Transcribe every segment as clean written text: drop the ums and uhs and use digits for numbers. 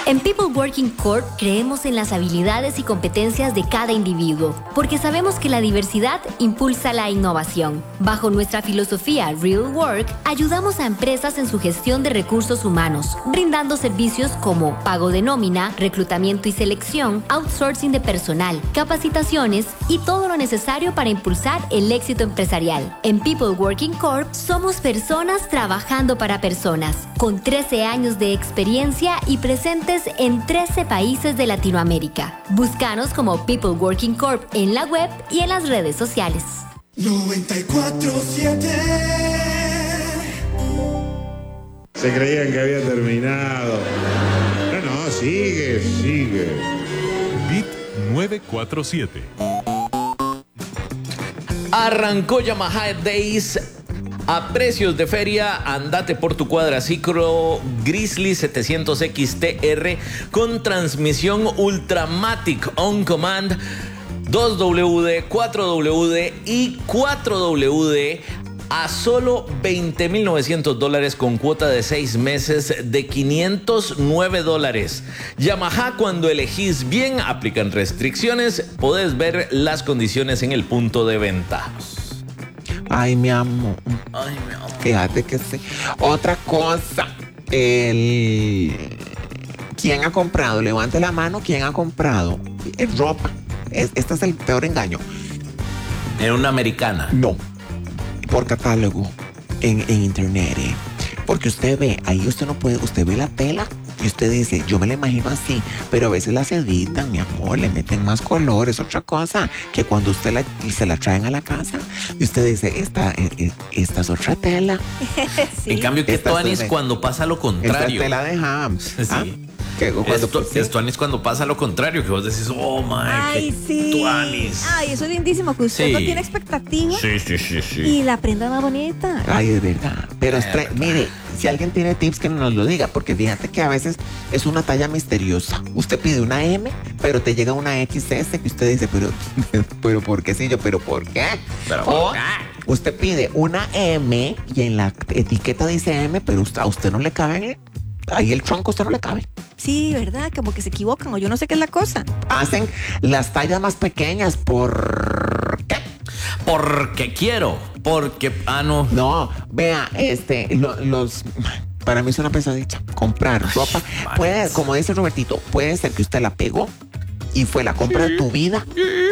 En People Working Corp creemos en las habilidades y competencias de cada individuo, porque sabemos que la diversidad impulsa la innovación. Bajo nuestra filosofía Real Work, ayudamos a empresas en su gestión de recursos humanos, brindando servicios como pago de nómina, reclutamiento y selección, outsourcing de personal, capacitaciones y todo lo necesario para impulsar el éxito empresarial. En People Working Corp somos personas trabajando para personas, con 13 años de experiencia y presentes en 13 países de Latinoamérica. Búscanos como People Working Corp en la web y en las redes sociales. 94.7. Se creían que había terminado. No, sigue. Beat 947. Arrancó Yamaha Days a precios de feria. Andate por tu cuadraciclo Grizzly 700 XTR con transmisión Ultramatic On Command 2WD, 4WD y 4WD a solo $20,900 con cuota de 6 meses de $509. Yamaha, cuando elegís bien, aplican restricciones. Podés ver las condiciones en el punto de venta. Ay, mi amor. Fíjate que sí. Otra cosa. ¿Quién ha comprado? Levante la mano. ¿Quién ha comprado? Ropa. Este es el peor engaño. ¿En una americana? No. Por catálogo. En internet. Porque usted ve, ahí usted no puede, usted ve la tela y usted dice, yo me la imagino así, pero a veces las editan, mi amor, le meten más colores, otra cosa, que cuando usted se la traen a la casa y usted dice, esta es otra tela. Sí. En cambio, que tuanis cuando pasa lo contrario. Esta tela de Hams. Sí. ¿Ah? Tuanis cuando pasa lo contrario, que vos decís, oh my, ay, sí. tuanis. Ay, eso es lindísimo, que usted no tiene expectativa. Sí. Y la prenda más bonita. Ay, de verdad. Pero mire, si alguien tiene tips, que nos lo diga, porque fíjate que a veces es una talla misteriosa. Usted pide una M, pero te llega una XS que usted dice, pero ¿por qué sí? ¿Pero por qué? O usted pide una M y en la etiqueta dice M, pero a usted no le cabe. Ahí el tronco a usted no le cabe. Sí, ¿verdad? Como que se equivocan o yo no sé qué es la cosa. Hacen las tallas más pequeñas. ¿Por qué? Porque quiero. Porque, no. No, vea, para mí es una pesadilla. Comprar ropa. Puede, como dice Robertito, puede ser que usted la pegó y fue la compra de tu vida.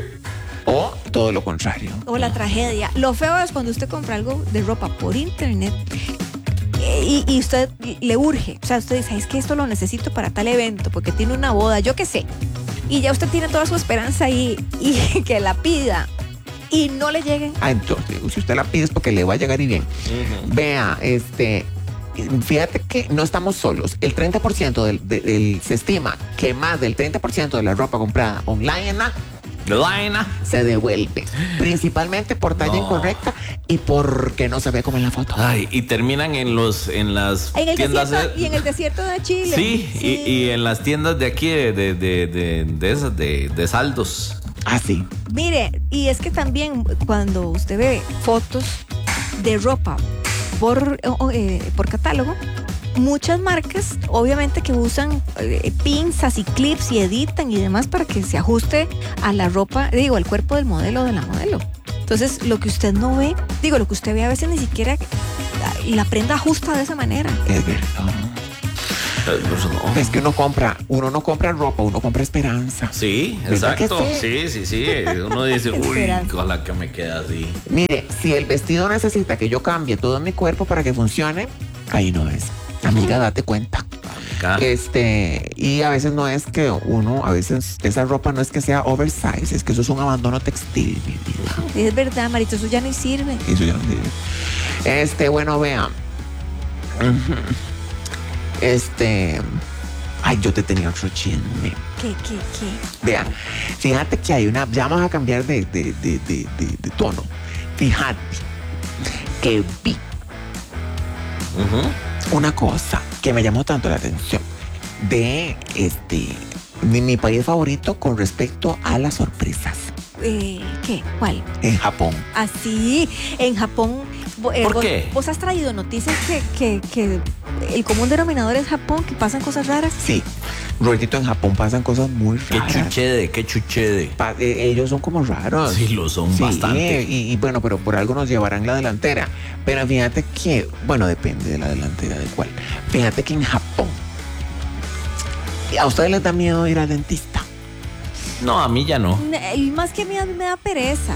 O todo lo contrario. O la tragedia. Lo feo es cuando usted compra algo de ropa por internet y usted le urge. O sea, usted dice, es que esto lo necesito para tal evento, porque tiene una boda, yo qué sé. Y ya usted tiene toda su esperanza ahí y que la pida y no le llegue. Entonces, si usted la pide es porque le va a llegar y bien. Vea, fíjate que no estamos solos. El 30% se estima que más del 30% de la ropa comprada online se devuelve, principalmente por talla incorrecta y porque no se ve como en la foto. Ay, y terminan en las tiendas y en el desierto de Chile. Sí. Y en las tiendas de aquí de saldos. Ah, sí. Mire, y es que también cuando usted ve fotos de ropa por catálogo, muchas marcas obviamente que usan pinzas y clips y editan y demás para que se ajuste a la ropa, al cuerpo del modelo o de la modelo. Entonces, lo que usted no ve, lo que usted ve a veces ni siquiera la prenda ajusta de esa manera. Es verdad. Es que uno no compra ropa, uno compra esperanza. Sí, exacto. Sí. Uno dice, uy, ojalá que me quede así. Mire, si el vestido necesita que yo cambie todo mi cuerpo para que funcione, ahí no es. Amiga, date cuenta. Y a veces no es que a veces esa ropa no es que sea oversize, es que eso es un abandono textil, mi vida. Es verdad, Marito, eso ya no sirve. Eso ya no sirve. Bueno, vea. Ay, yo te tenía otro chisme. ¿Qué? Vea, fíjate que hay ya vamos a cambiar de tono. Fíjate que vi una cosa que me llamó tanto la atención de mi país favorito con respecto a las sorpresas. ¿Qué? ¿Cuál? En Japón. Sí, en Japón. ¿Por qué? ¿Vos has traído noticias que el común denominador es Japón, que pasan cosas raras? Sí. Robertito, en Japón pasan cosas muy Qué raras. chuchede. Ellos son como raros. Sí, lo son bastante. Y bueno, pero por algo nos llevarán la delantera. Pero fíjate que, bueno, depende de la delantera de cuál. Fíjate que en Japón, ¿a ustedes les da miedo ir al dentista? No, a mí ya no. Y más que me da pereza.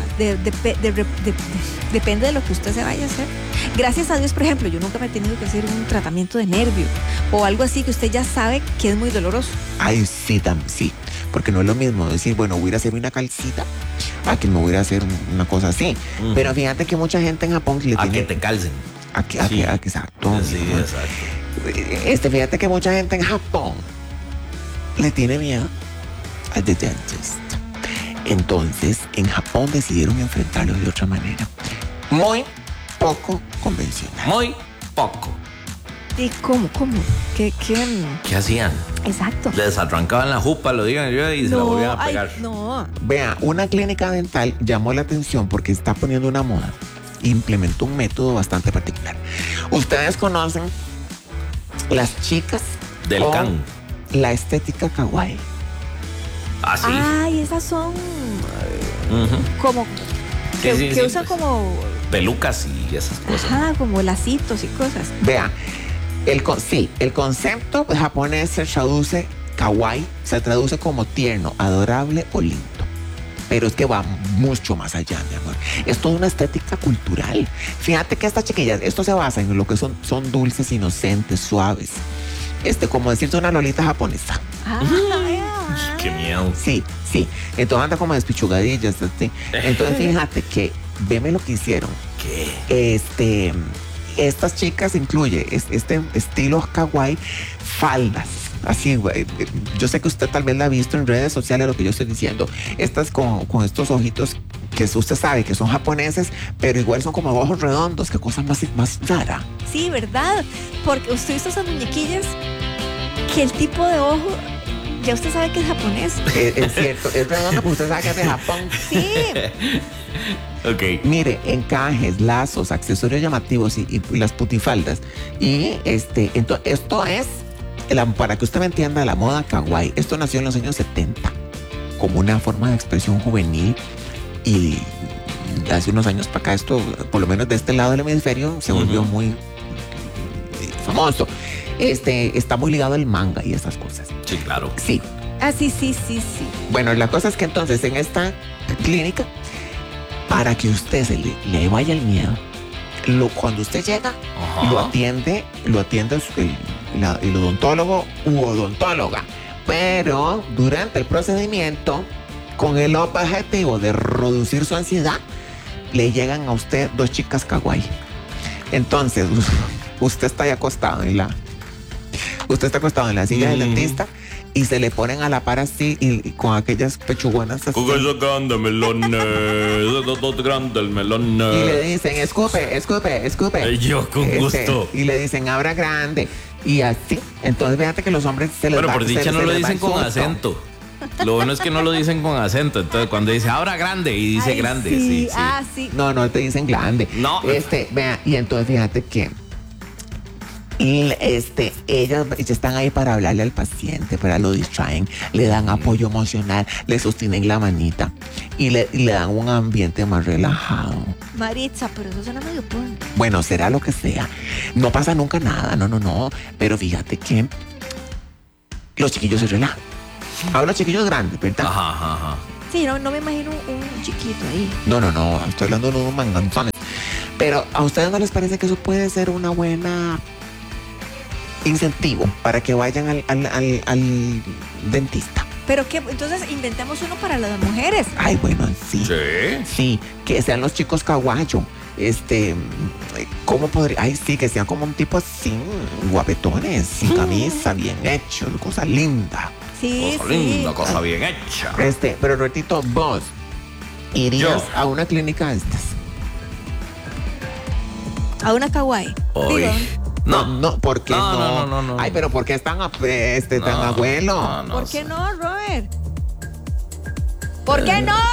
Depende de lo que usted se vaya a hacer. Gracias a Dios, por ejemplo, yo nunca me he tenido que hacer un tratamiento de nervio o algo así que usted ya sabe que es muy doloroso. Ay, sí, sí. Porque no es lo mismo decir, bueno, voy a ir a hacerme una calcita a que me voy a hacer una cosa así. Pero fíjate que mucha gente en Japón le A tiene... que te calcen. Exacto. Sí, exacto. Fíjate que mucha gente en Japón le tiene miedo al dentist. Entonces, en Japón decidieron enfrentarlo de otra manera. Muy poco convencional. Muy poco. ¿Y cómo? ¿Qué? ¿Qué hacían? Exacto. Les arrancaban la jupa, lo digan yo, y se la volvían a pegar. No. Vea, una clínica dental llamó la atención porque está poniendo una moda. Implementó un método bastante particular. Ustedes conocen las chicas Del con can. la estética kawaii. Ah, sí. Ay, esas son Ujú. como que Sí, usan pues. como Pelucas y esas cosas. ajá, como lacitos y cosas. Vea, el concepto japonés se traduce kawaii, se traduce como tierno, adorable o lindo. Pero es que va mucho más allá, mi amor. Es toda una estética cultural. Fíjate que estas chiquillas, esto se basa en lo que son dulces, inocentes, suaves. Como decirte una lolita japonesa. Qué miedo. Sí. Entonces anda como despichugadillas, ¿sí? Entonces fíjate que, veme lo que hicieron. ¿Qué? Estas chicas incluye este estilo kawaii, faldas. Así, güey. Yo sé que usted tal vez la ha visto en redes sociales, lo que yo estoy diciendo. Estas con estos ojitos que usted sabe que son japoneses, pero igual son como ojos redondos. Qué cosa más rara. Sí, ¿verdad? Porque usted hizo esas muñequillas que el tipo de ojo ya usted sabe que es japonés. Es cierto, es redondo, porque usted sabe que es de Japón. Sí. Ok. Mire, encajes, lazos, accesorios llamativos y las putifaldas. Y entonces, esto es, para que usted me entienda, la moda kawaii. Esto nació en los años 70 como una forma de expresión juvenil y hace unos años para acá esto, por lo menos de este lado del hemisferio, se volvió muy famoso. Está muy ligado al manga y esas cosas. Sí, claro. Sí. Ah, sí. Bueno, la cosa es que entonces en esta clínica, para que usted le vaya el miedo, cuando usted llega, Ajá. lo atiende el odontólogo u odontóloga. Pero durante el procedimiento, con el objetivo de reducir su ansiedad, le llegan a usted 2 chicas kawaii. Entonces, usted está ahí acostado en la silla del dentista y se le ponen a la par así y con aquellas pechugonas así. grande melón, grande el melón. Y le dicen, escupe. Yo con gusto. Y le dicen, abra grande. Y así. Entonces, fíjate que los hombres se les Bueno, va por dicha se- no se lo les va dicen el con susto. acento. Lo bueno es que no lo dicen con acento. Entonces, cuando dice ahora grande y dice Ay, grande, sí. sí. Ah, sí. No te dicen grande. No. Vea, y entonces fíjate que ellas están ahí para hablarle al paciente, para lo distraen, le dan apoyo emocional, le sostienen la manita y le dan un ambiente más relajado. Maritza, pero eso suena medio porno. Bueno, será lo que sea. No pasa nunca nada, no. Pero fíjate que los chiquillos se relajan. Hablo chiquillos grandes, ¿verdad? Ajá. Sí, no me imagino un chiquito ahí. No, estoy hablando de unos manganzones. Pero ¿a ustedes no les parece que eso puede ser una buena incentivo para que vayan al dentista? Pero que entonces inventemos uno para las mujeres. Ay, bueno, sí. Sí. Sí, que sean los chicos caguayo. ¿Cómo podría? Ay, sí, que sean como un tipo así, guapetones, sin camisa, bien hechos, cosa linda. Sí, Cosa sí. linda, cosa bien hecha. Pero Robertito, vos irías Yo. a una clínica de estas. A una kawaii. Hoy. Digo, No, ¿por qué no? No. Ay, pero ¿por qué es tan abuelo? ¿por qué no, Robert? ¿Por qué no?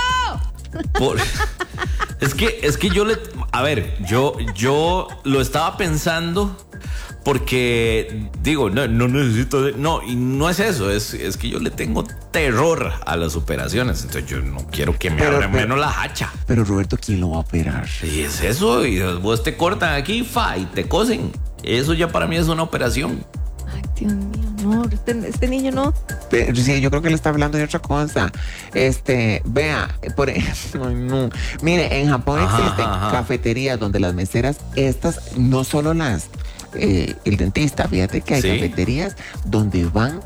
Es que yo yo lo estaba pensando Porque, digo, no necesito... No, y no es eso, es que yo le tengo terror a las operaciones. Entonces yo no quiero que me abran menos la hacha. Pero Roberto, ¿quién lo va a operar? Y es eso, y vos te cortan aquí, y te cosen. Eso ya para mí es una operación. Ay, Dios mío, no, este niño no. Pero, sí, yo creo que él está hablando de otra cosa. Vea, por ejemplo, no. Mire, en Japón existen cafeterías donde las meseras, estas, no solo las, el dentista, fíjate que hay cafeterías donde van,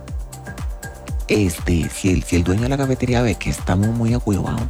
si el dueño de la cafetería ve que estamos muy ahuevados,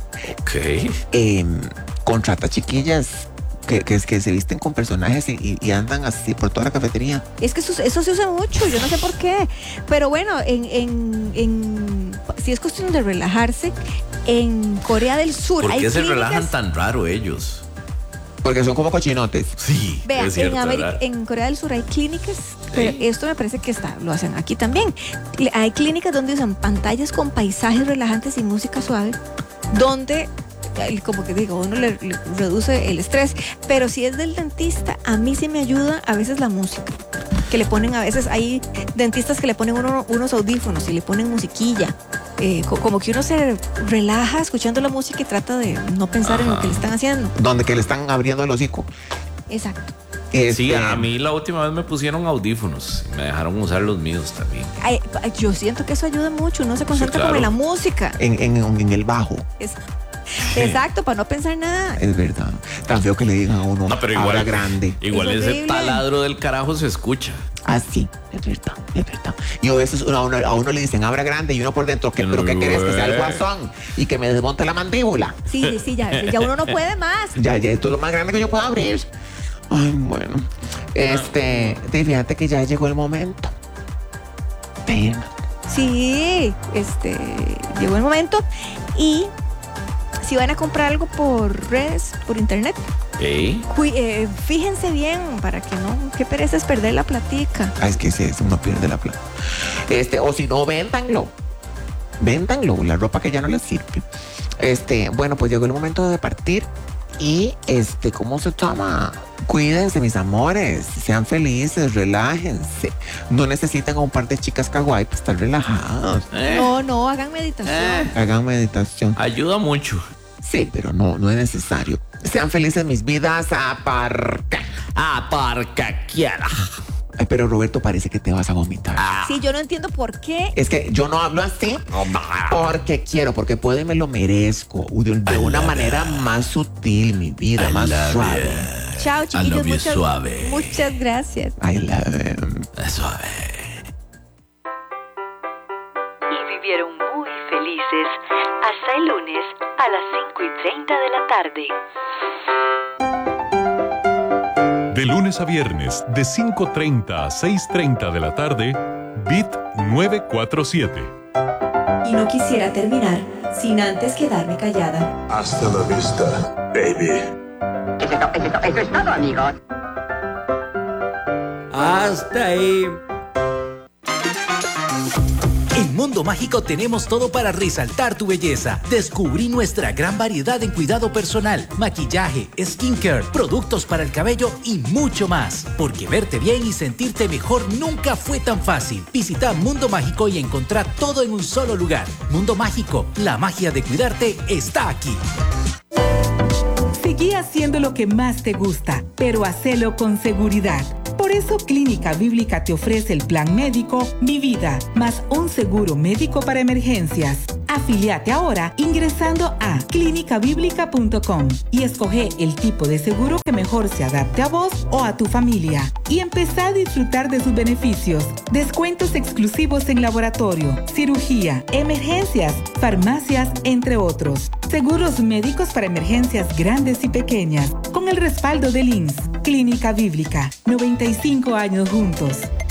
contrata chiquillas que se visten con personajes y andan así por toda la cafetería. Es que eso se usa mucho, yo no sé por qué. Pero bueno, si es cuestión de relajarse, en Corea del Sur ¿por hay qué se clínicas, relajan tan raro ellos? Porque son como cochinotes. Sí, vea, es cierto, en Corea del Sur hay clínicas, pero esto me parece que lo hacen aquí también. Hay clínicas donde usan pantallas con paisajes relajantes y música suave, donde, como que digo, uno le reduce el estrés. Pero si es del dentista, a mí sí me ayuda a veces la música. Que le ponen, a veces hay dentistas que le ponen unos audífonos y le ponen musiquilla. Como que uno se relaja escuchando la música y trata de no pensar en lo que le están haciendo. Donde que le están abriendo el hocico. Exacto. Sí, a mí la última vez me pusieron audífonos y me dejaron usar los míos también. Yo siento que eso ayuda mucho. Uno se concentra como en la música. En el bajo. Exacto, para no pensar nada. Es verdad. Tan feo que le digan a uno, no, pero igual, ahora grande. Igual ese taladro del carajo se escucha. Ah, sí, es verdad. Y a veces a uno le dicen, abra grande, y uno por dentro, ¿pero qué querés? Que sea el guasón y que me desmonte la mandíbula. Sí, ya uno no puede más. Ya, esto es lo más grande que yo puedo abrir. Ay, bueno. Fíjate que ya llegó el momento. Sí, llegó el momento. Y si van a comprar algo por redes, por internet, fíjense bien para que no, qué pereza es perder la platica. Es que uno pierde la plata. O si no, véndanlo, la ropa que ya no les sirve. Bueno, pues llegó el momento de partir y ¿cómo se llama? Cuídense, mis amores, sean felices, relájense. No necesitan a un par de chicas kawaii para estar relajados. No, hagan meditación. Ayuda mucho. Sí, pero no es necesario. Sean felices, mis vidas. Aparca quiera. Ay, pero Roberto, parece que te vas a vomitar. Sí, yo no entiendo por qué. Es que yo no hablo así porque quiero, porque puedo y me lo merezco. De una manera más sutil, mi vida, más suave. Chao, chiquillos. Muchas gracias. I love him. Suave. Y vivieron muy felices hasta el lunes a las 5:30 de la tarde. De lunes a viernes, de 5:30 a 6:30 de la tarde, Bit 947. Y no quisiera terminar sin antes quedarme callada. Hasta la vista, baby. Eso es todo, amigos. Hasta ahí. En Mundo Mágico tenemos todo para resaltar tu belleza. Descubrí nuestra gran variedad en cuidado personal, maquillaje, skincare, productos para el cabello y mucho más. Porque verte bien y sentirte mejor nunca fue tan fácil. Visita Mundo Mágico y encontrá todo en un solo lugar. Mundo Mágico, la magia de cuidarte está aquí. Seguí haciendo lo que más te gusta, pero hacelo con seguridad. Por eso Clínica Bíblica te ofrece el plan médico Mi Vida, más un seguro médico para emergencias. Afíliate ahora ingresando a clinicabiblica.com y escoge el tipo de seguro que mejor se adapte a vos o a tu familia. Y empezá a disfrutar de sus beneficios. Descuentos exclusivos en laboratorio, cirugía, emergencias, farmacias, entre otros. Seguros médicos para emergencias grandes y pequeñas, con el respaldo del INSS. Clínica Bíblica, 95 años juntos.